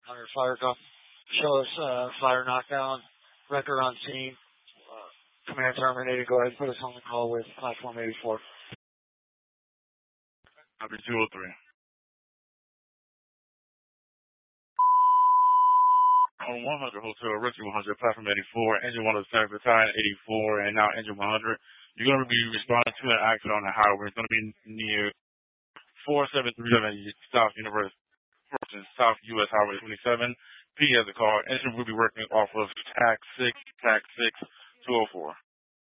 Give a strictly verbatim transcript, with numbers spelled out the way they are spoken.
one hundred fire call. Show us uh, fire knockdown, record on scene. Uh, command terminated. Go ahead and put us on the call with platform eighty-four. Copy two oh three. On one hundred, Hotel Rescue one hundred, platform eighty-four, engine one of the second battalion eighty-four, and now engine one hundred. You're going to be responding to an accident on the highway. It's going to be near four seven three seven South University, South U S Highway twenty-seven. P has a car. Engine will be working off of T A C six, T A C six two oh four.